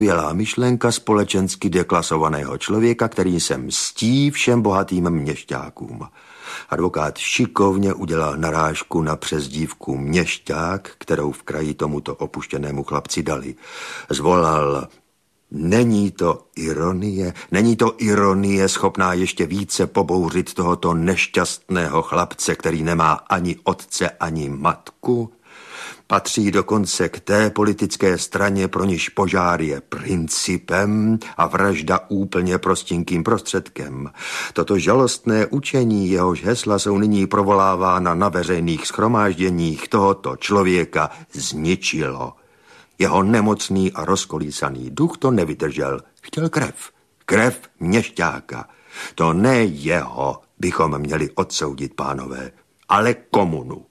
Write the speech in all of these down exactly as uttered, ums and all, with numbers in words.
Skvělá myšlenka společensky deklasovaného člověka, který se mstí všem bohatým měšťákům. Advokát šikovně udělal narážku na přezdívku měšťák, kterou v kraji tomuto opuštěnému chlapci dali. Zvolal: Není to ironie, není to ironie schopná ještě více pobouřit tohoto nešťastného chlapce, který nemá ani otce, ani matku? Patří dokonce k té politické straně, pro niž požár je principem a vražda úplně prostinkým prostředkem. Toto žalostné učení, jehož hesla jsou nyní provolávána na veřejných shromážděních, tohoto člověka zničilo. Jeho nemocný a rozkolísaný duch to nevydržel. Chtěl krev. Krev měšťáka. To ne jeho bychom měli odsoudit, pánové, ale komunu.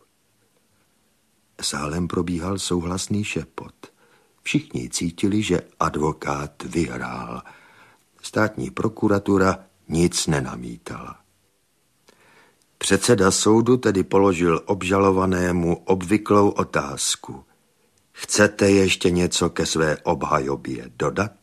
Sálem probíhal souhlasný šepot. Všichni cítili, že advokát vyhrál. Státní prokuratura nic nenamítala. Předseda soudu tedy položil obžalovanému obvyklou otázku. Chcete ještě něco ke své obhajobě dodat?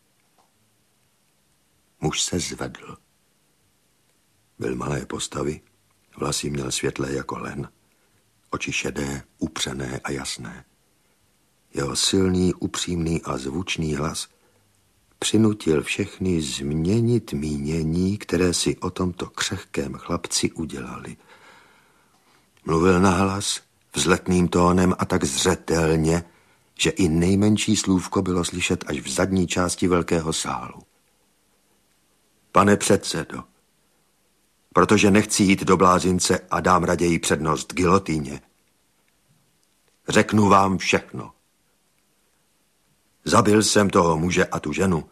Muž se zvedl. Byl malé postavy, vlasy měl světlé jako len, oči šedé, upřené a jasné. Jeho silný, upřímný a zvučný hlas přinutil všechny změnit mínění, které si o tomto křehkém chlapci udělali. Mluvil nahlas, vzletným tónem a tak zřetelně, že i nejmenší slůvko bylo slyšet až v zadní části velkého sálu. Pane předsedo, protože nechci jít do blázince a dám raději přednost gilotýně, řeknu vám všechno. Zabil jsem toho muže a tu ženu,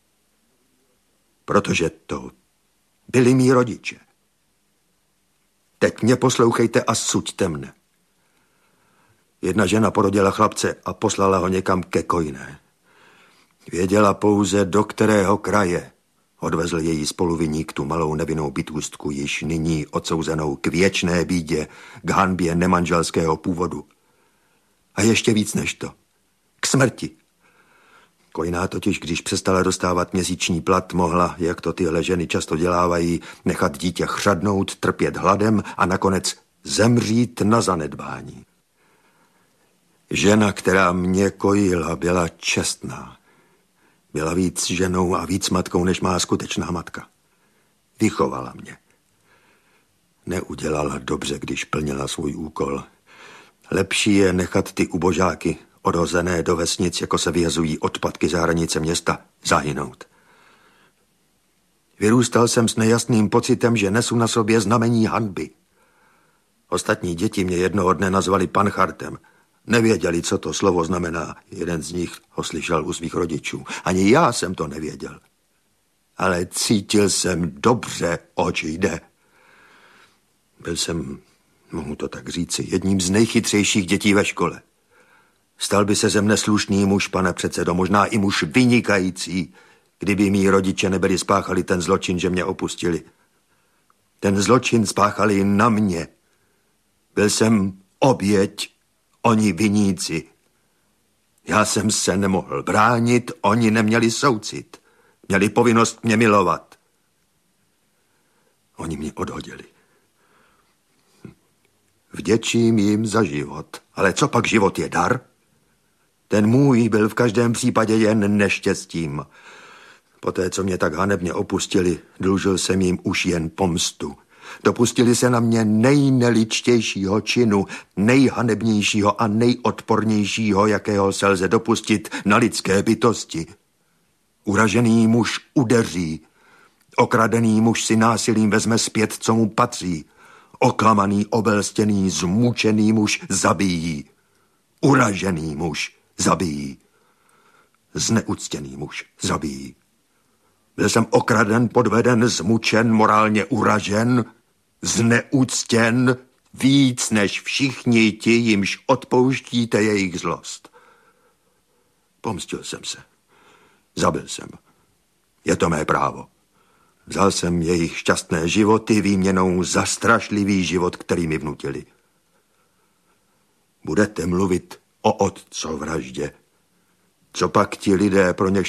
protože to byli mí rodiče. Teď mě poslouchejte a suďte mne. Jedna žena porodila chlapce a poslala ho někam ke kojné. Věděla pouze, do kterého kraje. Odvezl její spoluviník tu malou nevinnou bytůstku, již nyní odsouzenou k věčné bídě, k hanbě nemanželského původu. A ještě víc než to. K smrti. Kojná totiž, když přestala dostávat měsíční plat, mohla, jak to tyhle ženy často dělávají, nechat dítě chřadnout, trpět hladem a nakonec zemřít na zanedbání. Žena, která mě kojila, byla čestná. Byla víc ženou a víc matkou, než má skutečná matka. Vychovala mě. Neudělala dobře, když plnila svůj úkol. Lepší je nechat ty ubožáky, odhozené do vesnic, jako se vyhazují odpadky za hranice města, zahynout. Vyrůstal jsem s nejasným pocitem, že nesu na sobě znamení hanby. Ostatní děti mě jednoho dne nazvali panchartem. Nevěděli, co to slovo znamená. Jeden z nich ho slyšel u svých rodičů. Ani já jsem to nevěděl. Ale cítil jsem dobře, oč jde. Byl jsem, mohu to tak říci, jedním z nejchytřejších dětí ve škole. Stal by se ze mne slušný muž, pane předsedo, možná i muž vynikající, kdyby mý rodiče nebyli spáchali ten zločin, že mě opustili. Ten zločin spáchali na mě. Byl jsem oběť, oni viníci. Já jsem se nemohl bránit, oni neměli soucit. Měli povinnost mě milovat. Oni mě odhodili. Vděčím jim za život. Ale co pak život je dar? Ten můj byl v každém případě jen neštěstím. Poté, co mě tak hanebně opustili, dlužil jsem jim už jen pomstu. Dopustili se na mě nejneličtějšího činu, nejhanebnějšího a nejodpornějšího, jakého se lze dopustit na lidské bytosti. Uražený muž udeří, okradený muž si násilím vezme zpět, co mu patří, oklamaný, obelstěný, zmučený muž zabíjí, uražený muž zabíjí, zneuctěný muž zabíjí. Byl jsem okraden, podveden, zmučen, morálně uražen, zneuctěn víc než všichni ti, jimž odpouštíte jejich zlost. Pomstil jsem se. Zabil jsem. Je to mé právo. Vzal jsem jejich šťastné životy výměnou za strašlivý život, který mi vnutili. Budete mluvit o otcovraždě. Co pak ti lidé, pro něž